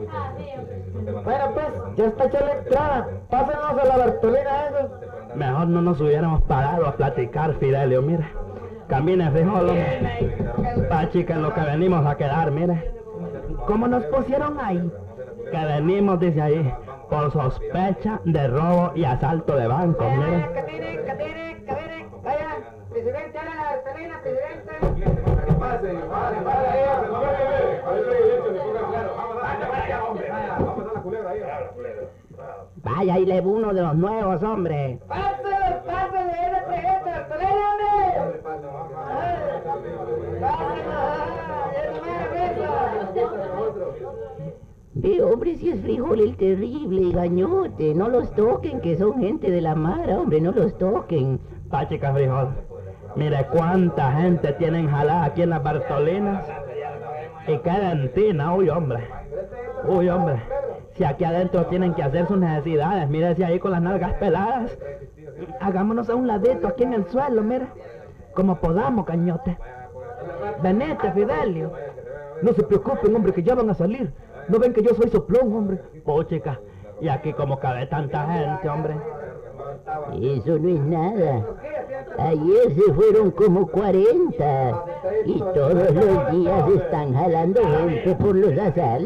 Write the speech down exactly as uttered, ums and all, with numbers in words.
Bueno, pues, ya está hecha la entrada. Pásenos a la Bartolina eso. Mejor no nos hubiéramos parado a platicar, Fidelio, mire. Camine, frijol, hombre. Pa, chica, en lo que venimos a quedar, mire. ¿Cómo nos pusieron ahí? Que venimos, dice ahí, por sospecha de robo y asalto de banco, mire. Catine, catine, catine. Vaya, presidente, a la Bartolina, presidente. Pase, pase, pase ahí, se lo voy a ver. A ver, presidente, se ponga claro. Vamos a dar, hombre. Vamos a dar la culebra ahí. Vaya, ahí le va uno de los nuevos, hombre. Pásale, pásale, ese presidente, Bartolina, hombre. Eh, hombre, si es frijol el terrible y gañote. No los toquen, que son gente de la mara, hombre, no los toquen. Pa, chica, frijol. Mire cuánta gente tienen jalada aquí en las Bartolinas. Y qué dentina, uy, hombre. Uy, hombre. Si aquí adentro tienen que hacer sus necesidades, mire si ahí con las nalgas peladas. Hagámonos a un ladito aquí en el suelo, mira. Como podamos, cañote. Venete, Fidelio. No se preocupen, hombre, que ya van a salir. ¿No ven que yo soy soplón, hombre? Oh, chica. Y aquí como cabe tanta gente, hombre. Eso no es nada. Ayer se fueron como cuarenta. Y todos los días están jalando gente por los asaltos.